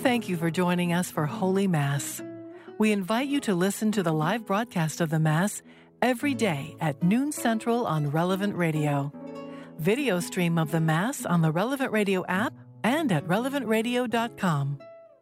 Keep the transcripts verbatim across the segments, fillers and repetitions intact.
Thank you for joining us for Holy Mass. We invite you to listen to the live broadcast of the Mass every day at noon Central on Relevant Radio. Video stream of the Mass on the Relevant Radio app and at relevant radio dot com.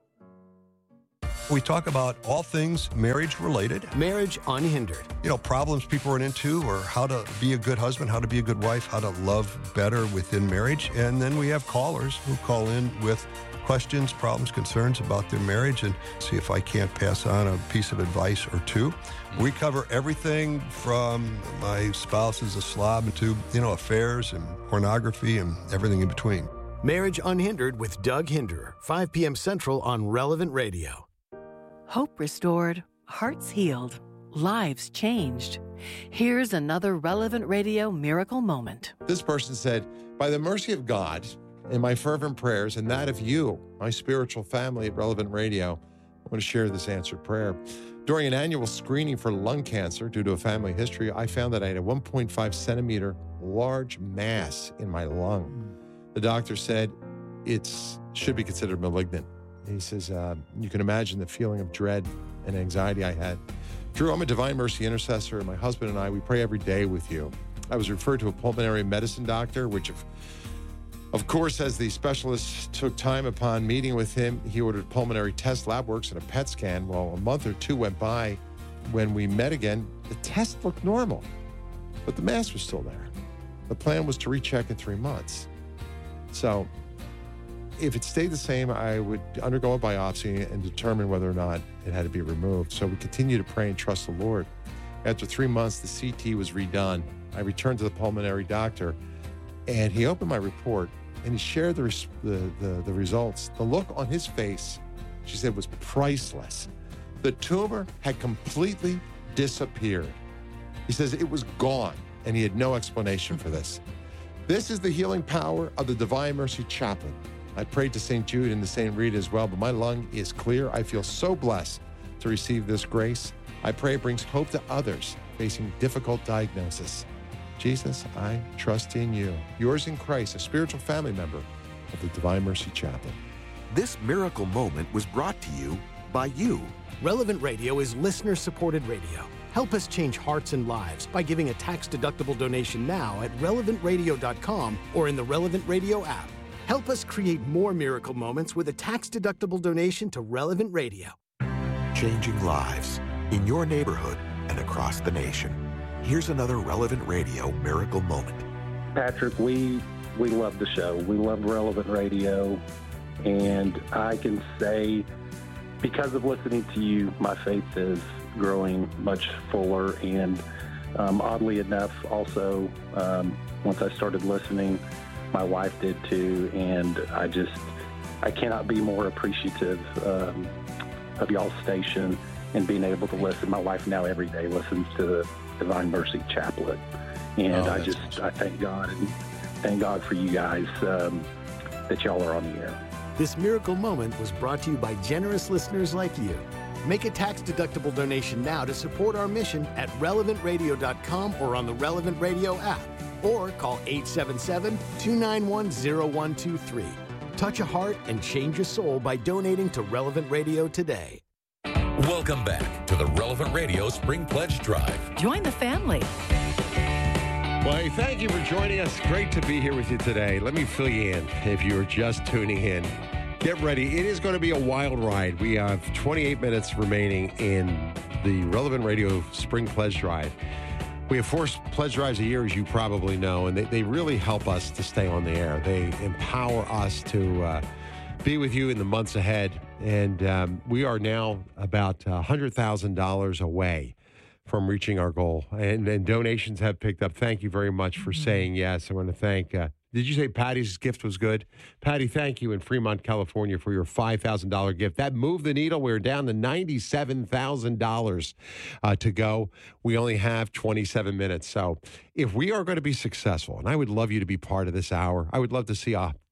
We talk about all things marriage-related. Marriage Unhindered. You know, problems people run into, or how to be a good husband, how to be a good wife, how to love better within marriage. And then we have callers who call in with questions, problems, concerns about their marriage, and see if I can't pass on a piece of advice or two. We cover everything from my spouse is a slob to, you know, affairs and pornography and everything in between. Marriage Unhindered with Doug Hinderer, five p.m. Central on Relevant Radio. Hope restored, hearts healed, lives changed. Here's another Relevant Radio miracle moment. This person said, by the mercy of God and my fervent prayers and that of you, my spiritual family at Relevant Radio, I want to share this answered prayer. During an annual screening for lung cancer due to a family history, I found that I had a one point five centimeter large mass in my lung. The doctor said it should be considered malignant. He says, uh, you can imagine the feeling of dread and anxiety I had. Drew, I'm a Divine Mercy intercessor, and my husband and I, we pray every day with you. I was referred to a pulmonary medicine doctor, which, of, of course, as the specialist took time upon meeting with him, he ordered pulmonary test, lab works, and a P E T scan. Well, a month or two went by. When we met again, the test looked normal, but the mass was still there. The plan was to recheck in three months. So if it stayed the same, I would undergo a biopsy and determine whether or not it had to be removed. So we continue to pray and trust the Lord. After three months, the C T was redone. I returned to the pulmonary doctor, and he opened my report, and he shared the, res- the, the, the results. The look on his face, she said, was priceless. The tumor had completely disappeared. He says it was gone, and he had no explanation for this. This is the healing power of the Divine Mercy Chaplain. I prayed to Saint Jude and to Saint Rita as well, but my lung is clear. I feel so blessed to receive this grace. I pray it brings hope to others facing difficult diagnosis. Jesus, I trust in you. Yours in Christ, a spiritual family member of the Divine Mercy Chaplain. This miracle moment was brought to you by you. Relevant Radio is listener-supported radio. Help us change hearts and lives by giving a tax-deductible donation now at relevant radio dot com or in the Relevant Radio app. Help us create more miracle moments with a tax-deductible donation to Relevant Radio. Changing lives in your neighborhood and across the nation. Here's another Relevant Radio miracle moment. Patrick, we we love the show. We love Relevant Radio. And I can say, because of listening to you, my faith is growing much fuller. And um, oddly enough, also, um, once I started listening, my wife did too, and I just, I cannot be more appreciative um, of y'all's station and being able to listen. My wife now every day listens to the Divine Mercy Chaplain, and Oh, I that's just, awesome. I thank God and thank God for you guys um, that y'all are on the air. This miracle moment was brought to you by generous listeners like you. Make a tax-deductible donation now to support our mission at relevant radio dot com or on the Relevant Radio app. Or call eight seven seven, two nine one, zero one two three. Touch a heart and change a soul by donating to Relevant Radio today. Welcome back to the Relevant Radio Spring Pledge Drive. Join the family. Well, thank you for joining us. Great to be here with you today. Let me fill you in if you're just tuning in. Get ready. It is going to be a wild ride. We have twenty-eight minutes remaining in the Relevant Radio Spring Pledge Drive. We have four pledge drives a year, as you probably know, and they, they really help us to stay on the air. They empower us to uh, be with you in the months ahead. And um, we are now about one hundred thousand dollars away from reaching our goal. And, and donations have picked up. Thank you very much for saying yes. I want to thank, uh, did you say Patty's gift was good? Patty, thank you in Fremont, California for your five thousand dollars gift. That moved the needle. We're down to ninety-seven thousand dollars uh, to go. We only have twenty-seven minutes. So if we are going to be successful, and I would love you to be part of this hour, I would love to see a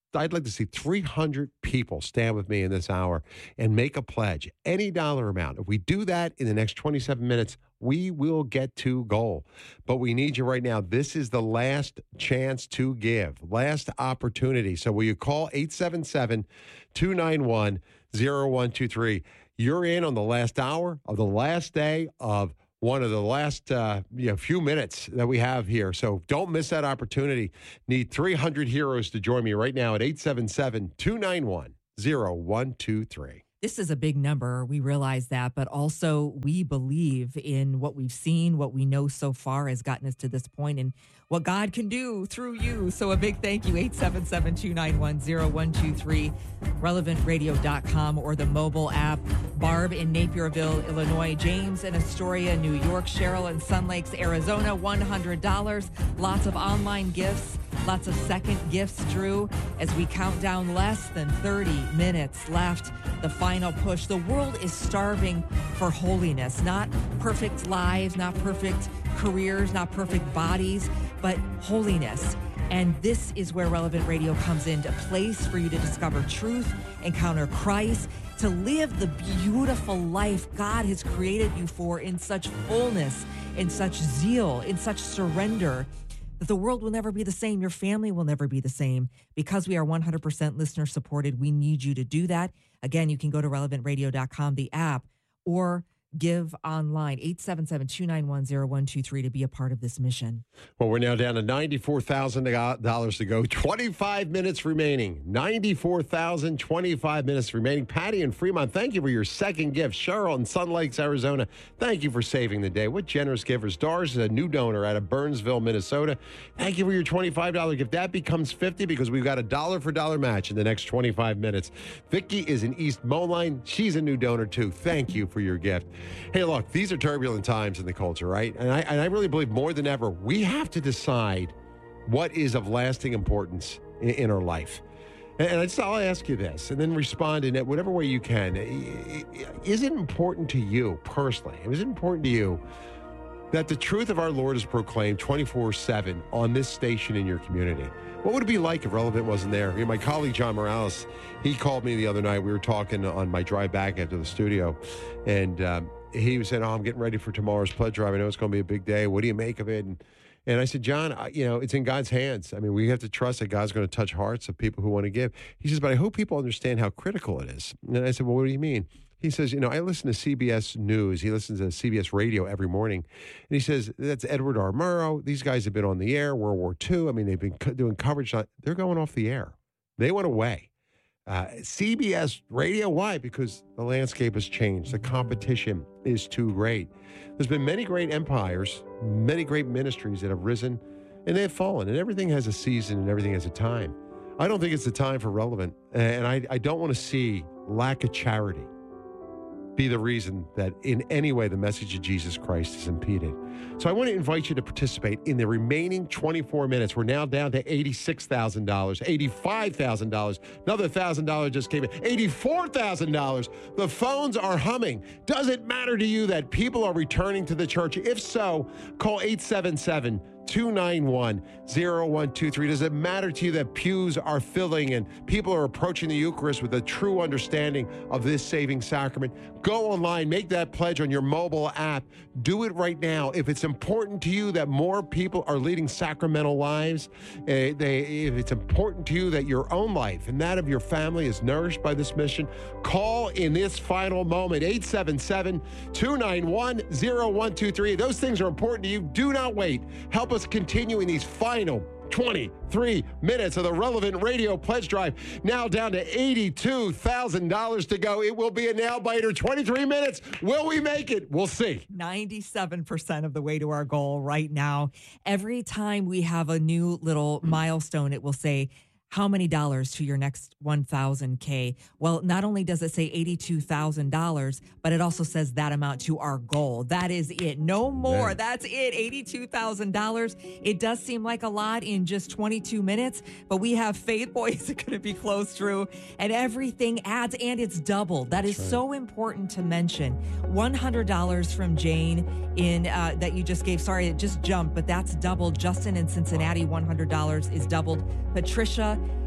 I'd like to see three hundred people stand with me in this hour and make a pledge, any dollar amount. If we do that in the next twenty-seven minutes, we will get to goal. But we need you right now. This is the last chance to give, last opportunity. So will you call eight seven seven, two nine one, zero one two three? You're in on the last hour of the last day of one of the last uh, you know, few minutes that we have here. So don't miss that opportunity. Need three hundred heroes to join me right now at eight seven seven, two nine one, zero one two three. This is a big number. We realize that, but also we believe in what we've seen, what we know so far has gotten us to this point, and what God can do through you. So a big thank you, eight seven seven, two nine one, zero one two three, relevant radio dot com or the mobile app. Barb in Napierville, Illinois, James in Astoria, New York, Cheryl in Sun Lakes, Arizona, one hundred dollars. Lots of online gifts. Lots of second gifts, Drew, as we count down less than thirty minutes left. The final push. The world is starving for holiness, not perfect lives, not perfect careers, not perfect bodies, but holiness. And this is where Relevant Radio comes into place for you to discover truth, encounter Christ, to live the beautiful life God has created you for in such fullness, in such zeal, in such surrender, that the world will never be the same. Your family will never be the same. Because we are one hundred percent listener supported, we need you to do that. Again, you can go to relevant radio dot com, the app, or give online, eight seven seven, two nine one, zero one two three to be a part of this mission. Well, we're now down to ninety-four thousand dollars to go. twenty-five minutes remaining. ninety-four thousand dollars, twenty-five minutes remaining. Patty in Fremont, thank you for your second gift. Cheryl in Sun Lakes, Arizona, thank you for saving the day. What generous givers. Doris is a new donor out of Burnsville, Minnesota. Thank you for your twenty-five dollars gift. That becomes fifty dollars because we've got a dollar for dollar match in the next twenty-five minutes. Vicky is in East Moline. She's a new donor, too. Thank you for your gift. Hey, look, these are turbulent times in the culture, right? And I, and I really believe more than ever, we have to decide what is of lasting importance in, in our life. And, and I just, I'll ask you this, and then respond in whatever way you can. Is it important to you personally? Is it important to you that the truth of our Lord is proclaimed twenty-four seven on this station in your community? What would it be like if Relevant wasn't there? You know, my colleague, John Morales, he called me the other night. We were talking on my drive back after the studio, and um, he was saying, oh, I'm getting ready for tomorrow's pledge drive. I know it's going to be a big day. What do you make of it? And, and I said, John, I, you know, it's in God's hands. I mean, we have to trust that God's going to touch hearts of people who want to give. He says, but I hope people understand how critical it is. And I said, well, what do you mean? He says, you know, I listen to C B S News. He listens to C B S Radio every morning. And he says, that's Edward R. Murrow. These guys have been on the air, World War Two. I mean, they've been co- doing coverage. On, they're going off the air. They went away. Uh, C B S Radio, why? Because the landscape has changed. The competition is too great. There's been many great empires, many great ministries that have risen, and they have fallen. And everything has a season and everything has a time. I don't think it's the time for Relevant. And I, I don't want to see lack of charity be the reason that in any way the message of Jesus Christ is impeded. So I want to invite you to participate in the remaining twenty-four minutes. We're now down to eighty-six thousand dollars, eighty-five thousand dollars. Another one thousand dollars just came in. eighty-four thousand dollars. The phones are humming. Does it matter to you that people are returning to the church? If so, call eight seven seven, two nine one, zero one two three. Does it matter to you that pews are filling and people are approaching the Eucharist with a true understanding of this saving sacrament? Go online, make that pledge on your mobile app. Do it right now. If it's important to you that more people are leading sacramental lives, uh, they, if it's important to you that your own life and that of your family is nourished by this mission, call in this final moment, eight seven seven, two nine one, zero one two three. Those things are important to you. Do not wait. Help us continue in these final twenty-three minutes of the Relevant Radio Pledge Drive. Now down to eighty-two thousand dollars to go. It will be a nail-biter. twenty-three minutes. Will we make it? We'll see. ninety-seven percent of the way to our goal right now. Every time we have a new little milestone, it will say, how many dollars to your next one thousand K? Well, not only does it say eighty-two thousand dollars, but it also says that amount to our goal. That is it. No more. Man. That's it. eighty-two thousand dollars. It does seem like a lot in just twenty-two minutes, but we have faith, boy, is it going to be close through, and everything adds, and it's doubled. That is right. So important to mention. one hundred dollars from Jane in uh, that you just gave. Sorry, it just jumped, but that's doubled. Justin in Cincinnati, one hundred dollars is doubled. Patricia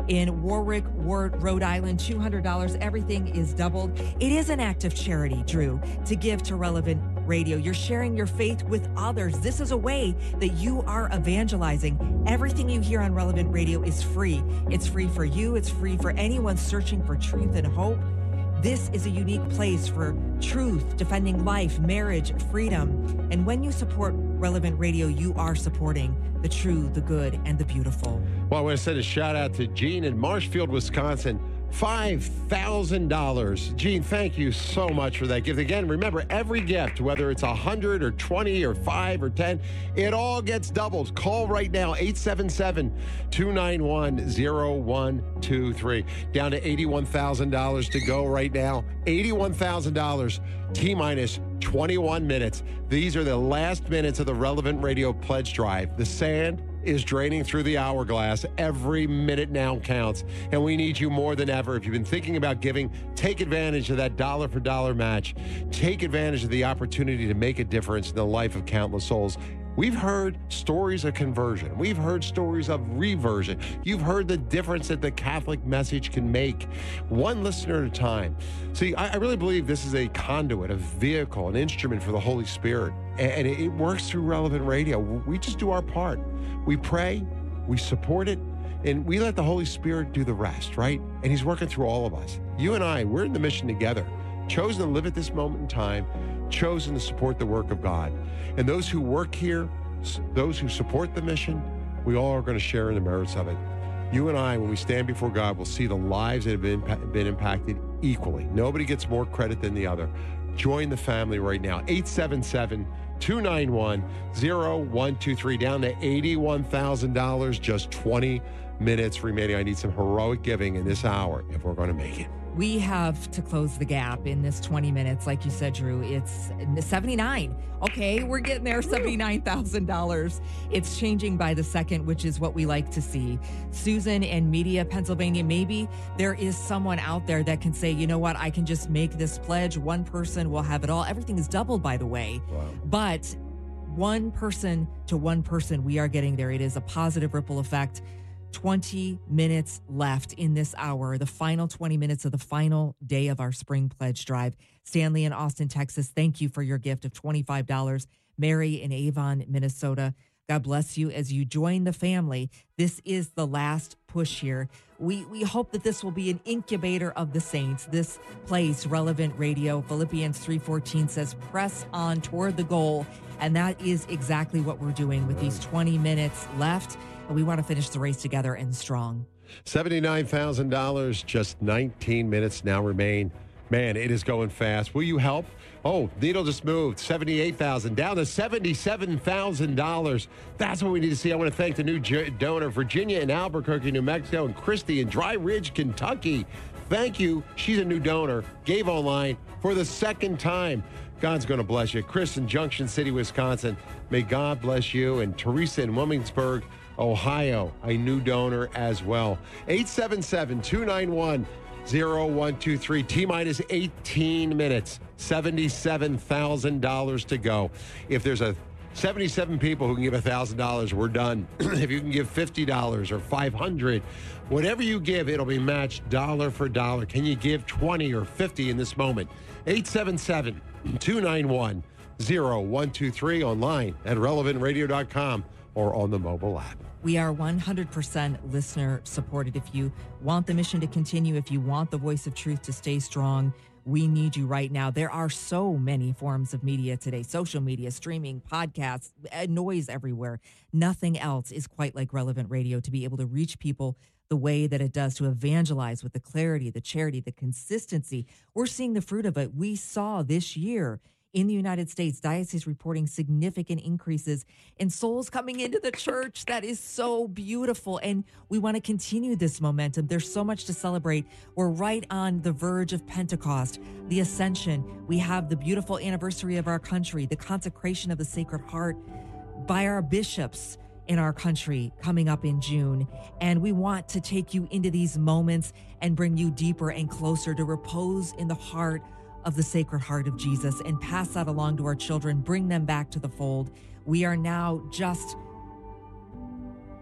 In Warwick, Rhode Island, two hundred dollars. Everything is doubled. It is an act of charity, Drew, to give to Relevant Radio. You're sharing your faith with others. This is a way that you are evangelizing. Everything you hear on Relevant Radio is free. It's free for you. It's free for anyone searching for truth and hope. This is a unique place for truth, defending life, marriage, freedom. And when you support Relevant Radio, you are supporting the true, the good, and the beautiful. Well, I want to send a shout out to Gene in Marshfield, Wisconsin. five thousand dollars. Gene, thank you so much for that gift. Again, remember, every gift, whether it's one hundred or twenty or five or ten, it all gets doubled. Call right now, eight seven seven, two nine one, zero one two three. Down to eighty-one thousand dollars to go right now. eighty-one thousand dollars, T-minus twenty-one minutes. These are the last minutes of the Relevant Radio Pledge Drive. The sand is draining through the hourglass. Every minute now counts, and we need you more than ever. If you've been thinking about giving, take advantage of that dollar for dollar match. Take advantage of the opportunity to make a difference in the life of countless souls. We've heard stories of conversion. We've heard stories of reversion. You've heard the difference that the Catholic message can make, one listener at a time. See, I, I really believe this is a conduit, a vehicle, an instrument for the Holy Spirit, and, and it, it works through Relevant Radio. We just do our part. We pray, we support it, and we let the Holy Spirit do the rest, right? And he's working through all of us. You and I, we're in the mission together, chosen to live at this moment in time, chosen to support the work of God. And those who work here, those who support the mission, we all are going to share in the merits of it. You and I, when we stand before God, will see the lives that have been, been impacted equally. Nobody gets more credit than the other. Join the family right now. eight seven seven, two nine one, zero one two three. Down to eighty-one thousand dollars, just twenty minutes remaining. I need some heroic giving in this hour if we're going to make it. We have to close the gap in this twenty minutes. Like you said, Drew, it's seventy-nine. Okay, we're getting there, seventy-nine thousand dollars. It's changing by the second, which is what we like to see. Susan in Media, Pennsylvania, maybe there is someone out there that can say, you know what, I can just make this pledge. One person will have it all. Everything is doubled, by the way. Wow. But one person to one person, we are getting there. It is a positive ripple effect. twenty minutes left in this hour, the final twenty minutes of the final day of our spring pledge drive. Stanley in Austin, Texas, thank you for your gift of twenty-five dollars. Mary in Avon, Minnesota, God bless you as you join the family. This is the last push here. We we hope that this will be an incubator of the saints. This place, Relevant Radio, Philippians three fourteen says, press on toward the goal. And that is exactly what we're doing with these twenty minutes left. And we want to finish the race together and strong. seventy-nine thousand dollars, just nineteen minutes now remain. Man, it is going fast. Will you help? Oh, needle just moved. seventy-eight thousand dollars down to seventy-seven thousand dollars. That's what we need to see. I want to thank the new donor, Virginia in Albuquerque, New Mexico, and Christy in Dry Ridge, Kentucky. Thank you. She's a new donor. Gave online for the second time. God's going to bless you. Chris in Junction City, Wisconsin. May God bless you. And Teresa in Williamsburg, Ohio, a new donor as well. eight seven seven, two nine one, zero one two three. T-minus eighteen minutes. seventy-seven thousand dollars to go. If there's a seventy-seven people who can give one thousand dollars, we're done. If you can give fifty dollars or five hundred dollars, whatever you give, it'll be matched dollar for dollar. Can you give twenty or fifty in this moment? eight seven seven, two nine one, zero one two three, online at relevant radio dot com or on the mobile app. We are one hundred percent listener supported. If you want the mission to continue, if you want the voice of truth to stay strong, we need you right now. There are so many forms of media today, social media, streaming, podcasts, noise everywhere. Nothing else is quite like Relevant Radio to be able to reach people the way that it does, to evangelize with the clarity, the charity, the consistency. We're seeing the fruit of it. We saw this year in the United States, dioceses reporting significant increases in souls coming into the church. That is so beautiful. And we want to continue this momentum. There's so much to celebrate. We're right on the verge of Pentecost, the Ascension. We have the beautiful anniversary of our country, the consecration of the Sacred Heart by our bishops in our country coming up in June. And we want to take you into these moments and bring you deeper and closer to repose in the heart of the Sacred Heart of Jesus and pass that along to our children, bring them back to the fold. We are now just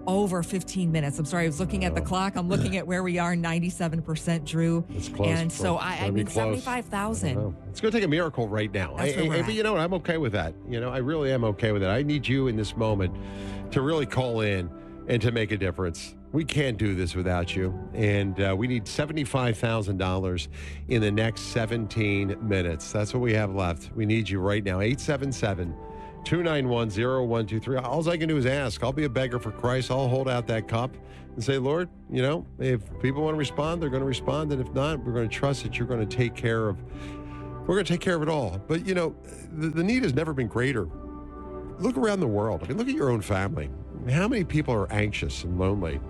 over fifteen minutes. I'm sorry, I was looking at the clock. I'm looking at where we are, ninety-seven percent, Drew. It's close. And so, Well, I, it's I gonna be mean, close. seventy-five thousand. It's going to take a miracle right now. That's I, where we're I- at. but you know what? I'm okay with that. You know, I really am okay with it. I need you in this moment to really call in and to make a difference. We can't do this without you. And uh, we need seventy-five thousand dollars in the next seventeen minutes. That's what we have left. We need you right now. eight seven seven, two nine one, zero one two three. All I can do is ask. I'll be a beggar for Christ. I'll hold out that cup and say, Lord, you know, if people want to respond, they're going to respond. And if not, we're going to trust that you're going to take care of, we're going to take care of it all. But, you know, the, the need has never been greater. Look around the world. I mean, look at your own family. How many people are anxious and lonely,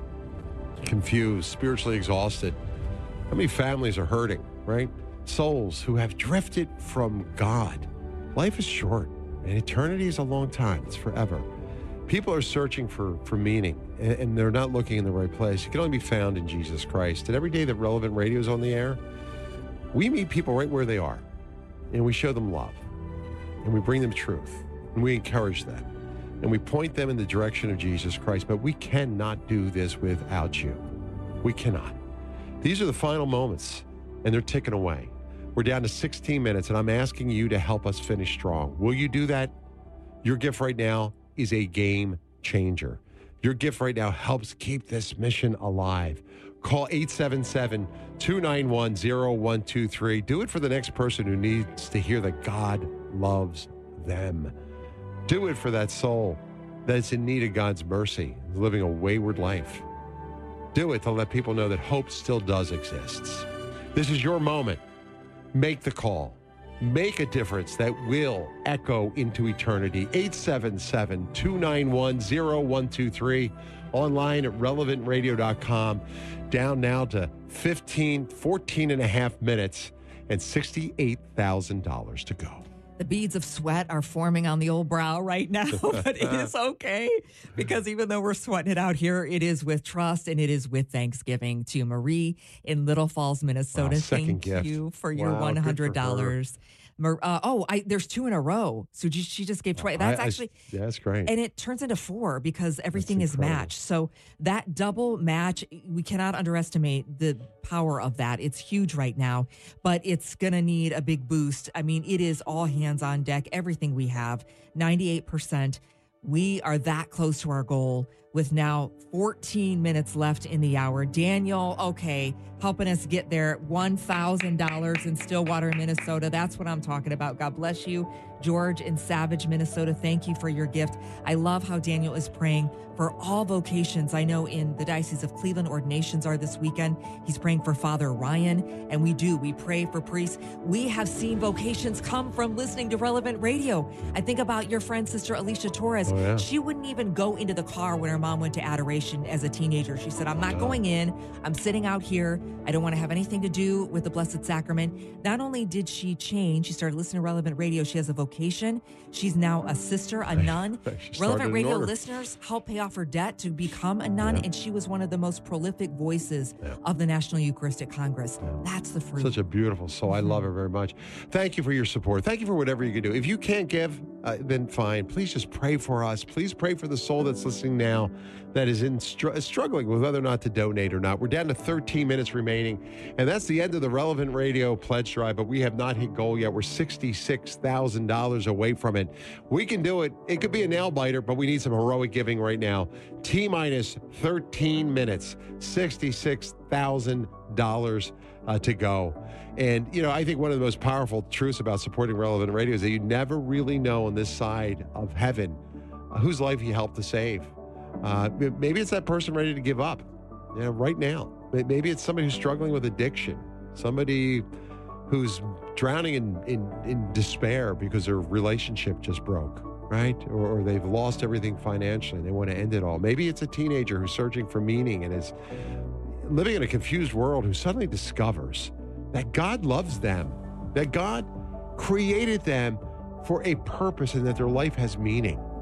confused, spiritually exhausted? How many families are hurting, right? Souls who have drifted from God. Life is short, and eternity is a long time. It's forever. People are searching for, for meaning, and, and they're not looking in the right place. It can only be found in Jesus Christ. And every day that Relevant Radio is on the air, we meet people right where they are, and we show them love, and we bring them truth, and we encourage them. And we point them in the direction of Jesus Christ. But we cannot do this without you. We cannot. These are the final moments, and they're ticking away. We're down to sixteen minutes, and I'm asking you to help us finish strong. Will you do that? Your gift right now is a game changer. Your gift right now helps keep this mission alive. Call eight seven seven, two nine one, zero one two three. Do it for the next person who needs to hear that God loves them. Do it for that soul that's in need of God's mercy, living a wayward life. Do it to let people know that hope still does exist. This is your moment. Make the call. Make a difference that will echo into eternity. eight seven seven, two nine one, zero one two three. Online at relevant radio dot com. Down now to fifteen, fourteen and a half minutes and sixty-eight thousand dollars to go. The beads of sweat are forming on the old brow right now, but it is okay because even though we're sweating it out here, it is with trust and it is with thanksgiving to Marie in Little Falls, Minnesota. Wow, second Thank gift. you for your Wow, one hundred good for her. dollars. Mar- uh, oh, I, there's two in a row. So she, she just gave twice. That's I- I- actually, yeah, that's great. and it turns into four because everything is incredible. matched. So that double match, we cannot underestimate the power of that. It's huge right now, but it's going to need a big boost. I mean, it is all hands on deck, everything we have, ninety-eight percent. We are that close to our goal with now fourteen minutes left in the hour. Daniel, okay, helping us get there. one thousand dollars in Stillwater, Minnesota. That's what I'm talking about. God bless you. George in Savage, Minnesota, thank you for your gift. I love how Daniel is praying for all vocations. I know in the Diocese of Cleveland, ordinations are this weekend. He's praying for Father Ryan, and we do. We pray for priests. We have seen vocations come from listening to Relevant Radio. I think about your friend, Sister Alicia Torres. Oh, yeah. She wouldn't even go into the car when her mom went to adoration as a teenager. She said, I'm not going in. I'm sitting out here. I don't want to have anything to do with the Blessed Sacrament. Not only did she change, she started listening to Relevant Radio. She has a vocation. She's now a sister, a nun. She started Relevant in Radio order. listeners helped pay off her debt to become a nun, Yeah. and she was one of the most prolific voices Yeah. of the National Eucharistic Congress. Yeah. That's the fruit. Such a beautiful soul. I love her very much. Thank you for your support. Thank you for whatever you can do. If you can't give, uh, then fine. Please just pray for us. Please pray for the soul that's listening now that is in str- struggling with whether or not to donate or not. We're down to thirteen minutes remaining, and that's the end of the Relevant Radio pledge drive, but we have not hit goal yet. We're sixty-six thousand dollars away from it. We can do it. It could be a nail biter, but we need some heroic giving right now. T minus thirteen minutes, sixty-six thousand dollars uh, to go. And, you know, I think one of the most powerful truths about supporting Relevant Radio is that you never really know on this side of heaven uh, whose life you help to save. Uh, maybe it's that person ready to give up, you know, right now. Maybe it's somebody who's struggling with addiction, somebody who's drowning in, in, in despair because their relationship just broke, right? Or, or they've lost everything financially and they want to end it all. Maybe it's a teenager who's searching for meaning and is living in a confused world who suddenly discovers that God loves them, that God created them for a purpose and that their life has meaning.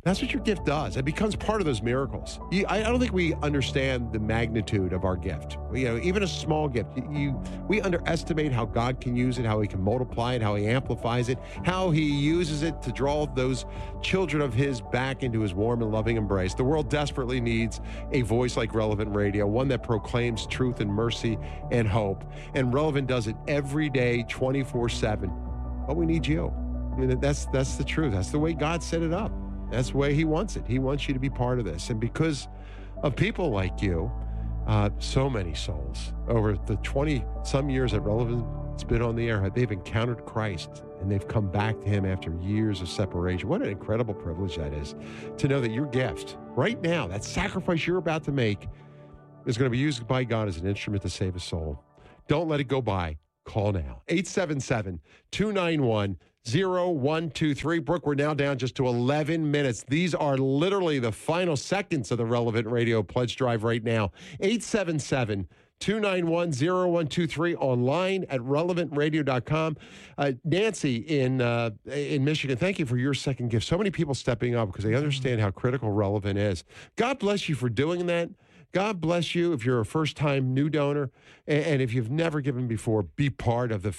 That's what your gift does. It becomes part of those miracles. You, I, I don't think we understand the magnitude of our gift. You know, even a small gift, you, you we underestimate how God can use it, how he can multiply it, how he amplifies it, how he uses it to draw those children of his back into his warm and loving embrace. The world desperately needs a voice like Relevant Radio, one that proclaims truth and mercy and hope. And Relevant does it every day, twenty-four seven. But we need you. I mean, that's that's the truth. That's the way God set it up. That's the way he wants it. He wants you to be part of this. And because of people like you, uh, so many souls over the twenty-some years that Relevant's been on the air, they've encountered Christ and they've come back to him after years of separation. What an incredible privilege that is, to know that your gift right now, that sacrifice you're about to make, is going to be used by God as an instrument to save a soul. Don't let it go by. Call now. eight seven seven, two nine one, zero one two three. Brooke, we're now down just to eleven minutes. These are literally the final seconds of the Relevant Radio Pledge Drive right now. eight seven seven, two nine one, zero one two three, online at relevant radio dot com. Uh, Nancy in uh, in Michigan, thank you for your second gift. So many people stepping up because they understand how critical Relevant is. God bless you for doing that. God bless you if you're a first-time new donor. And, and if you've never given before, be part of the